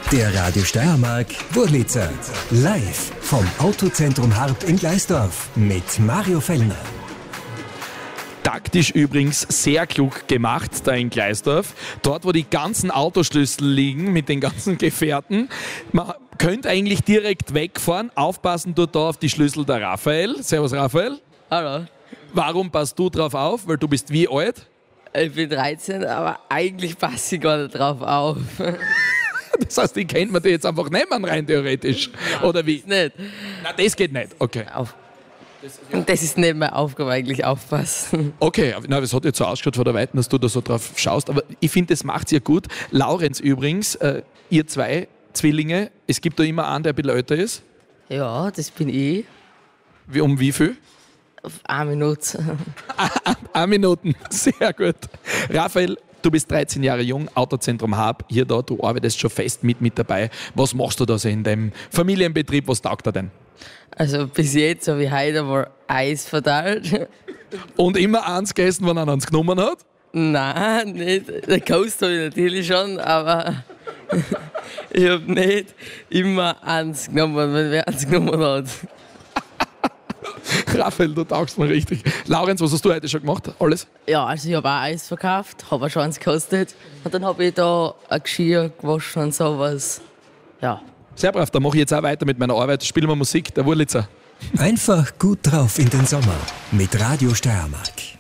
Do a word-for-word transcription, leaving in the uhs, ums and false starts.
Der Radio Steiermark Wurlitzer. Live vom Autozentrum Harp in Gleisdorf mit Mario Fellner. Taktisch übrigens sehr klug gemacht da in Gleisdorf. Dort, wo die ganzen Autoschlüssel liegen mit den ganzen Gefährten. Man könnte eigentlich direkt wegfahren. Aufpassen tut da auf die Schlüssel der Raphael. Servus Raphael. Hallo. Warum passt du drauf auf? Weil du bist wie alt? Ich bin dreizehn, aber eigentlich passe ich gar nicht drauf auf. Das heißt, ich kennt man die jetzt einfach nehmen rein theoretisch. Ja, oder wie? Das nicht. Nein, das geht nicht. Okay. Auf. Und das ist nicht meine Aufgabe, eigentlich aufpassen. Okay, na, es hat jetzt so ausgeschaut von der Weiten, dass du da so drauf schaust, aber ich finde, das macht ihr gut. Laurenz übrigens, äh, ihr zwei Zwillinge, es gibt da immer einen, der ein bisschen älter ist. Ja, das bin ich. Wie, um wie viel? Auf eine Minute. Eine Minute, sehr gut. Raphael, du bist dreizehn Jahre jung, Autozentrum Harp, hier da, du arbeitest schon fest mit, mit dabei. Was machst du da so in deinem Familienbetrieb, was taugt dir denn? Also bis jetzt habe ich heute mal Eis verteilt. Und immer eins gegessen, wenn einer eins genommen hat? Nein, nicht. Den Coast habe ich natürlich schon, aber ich habe nicht immer eins genommen, wenn wer eins genommen hat. Raphael, du taugst mir richtig. Laurenz, was hast du heute schon gemacht? Alles? Ja, also ich habe auch Eis verkauft, habe auch schon eins gekostet. Und dann habe ich da ein Geschirr gewaschen und sowas. Ja. Sehr brav, dann mache ich jetzt auch weiter mit meiner Arbeit. Spielen wir Musik, der Wurlitzer. Einfach gut drauf in den Sommer mit Radio Steiermark.